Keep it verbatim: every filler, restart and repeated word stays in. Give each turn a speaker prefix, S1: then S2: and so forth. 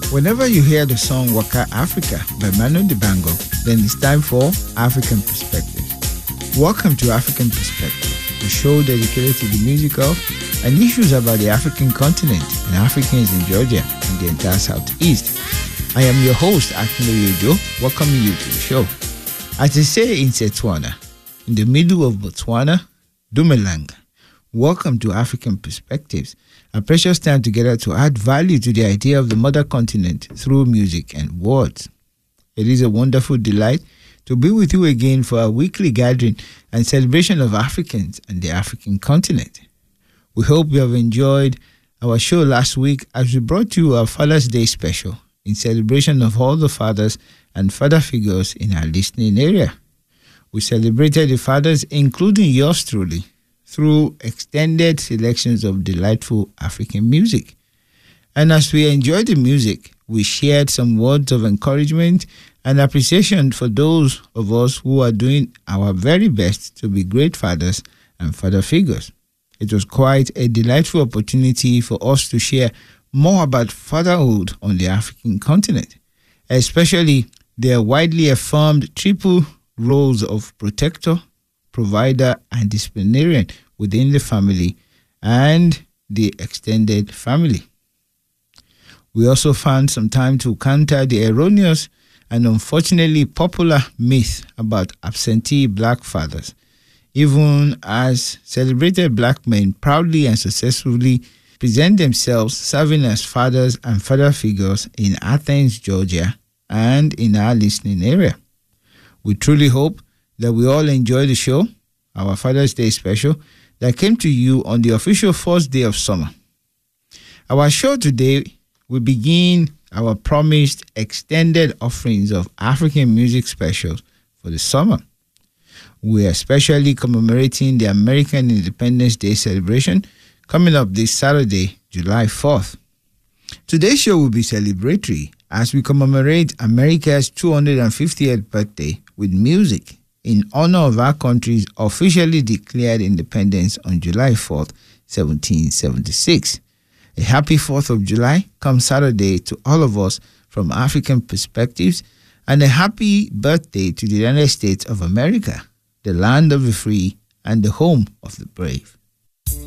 S1: Whenever you hear the song Waka Africa by Manu Dibango, then it's time for African Perspective. Welcome to African Perspective, the show dedicated to the music of and issues about the African continent and Africans in Georgia and the entire Southeast. I am your host, Akinlo Yojo, welcoming you to the show. As they say in Setswana, in the middle of Botswana, Dumelanga. Welcome to African Perspectives, a precious time together to add value to the idea of the mother continent through music and words. It is a wonderful delight to be with you again for our weekly gathering and celebration of Africans and the African continent. We hope you have enjoyed our show last week as we brought you our Father's Day special in celebration of all the fathers and father figures in our listening area. We celebrated the fathers, including yours truly, through extended selections of delightful African music. And as we enjoyed the music, we shared some words of encouragement and appreciation for those of us who are doing our very best to be great fathers and father figures. It was quite a delightful opportunity for us to share more about fatherhood on the African continent, especially their widely affirmed triple roles of protector, provider, and disciplinarian within the family and the extended family. We also found some time to counter the erroneous and unfortunately popular myth about absentee black fathers, even as celebrated black men proudly and successfully present themselves serving as fathers and father figures in Athens, Georgia, and in our listening area. We truly hope that we all enjoy the show, our Father's Day special, that came to you on the official first day of summer. Our show today will begin our promised extended offerings of African music specials for the summer. We are especially commemorating the American Independence Day celebration coming up this Saturday, July fourth. Today's show will be celebratory as we commemorate America's two hundred fiftieth birthday with music in honor of our country's officially declared independence on July fourth, seventeen seventy-six. A happy fourth of July comes Saturday to all of us from African Perspectives, and a happy birthday to the United States of America, the land of the free and the home of the brave.